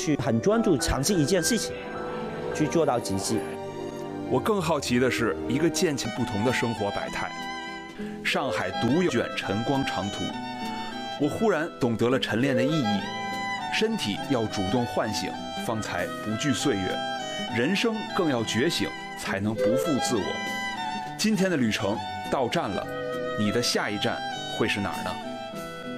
去很专注尝试一件事情，去做到极致。 我更好奇的是一个渐渐不同的生活百态。上海独有卷晨光长途，我忽然懂得了晨练的意义。身体要主动唤醒，方才不惧岁月；人生更要觉醒，才能不负自我。今天的旅程到站了，你的下一站会是哪儿呢？